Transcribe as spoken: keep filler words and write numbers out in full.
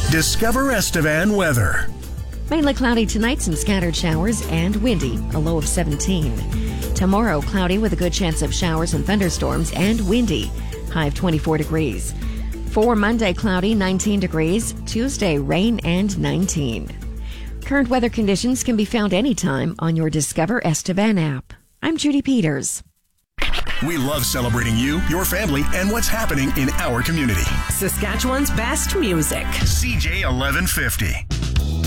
Discover Estevan weather. Mainly cloudy tonight, some scattered showers and windy, a low of seventeen. Tomorrow, cloudy with a good chance of showers and thunderstorms and windy, high of twenty-four degrees. For Monday, cloudy, nineteen degrees. Tuesday, rain and nineteen. Current weather conditions can be found anytime on your Discover Estevan app. I'm Judy Peters. We love celebrating you, your family, and what's happening in our community. Saskatchewan's best music. C J eleven fifty.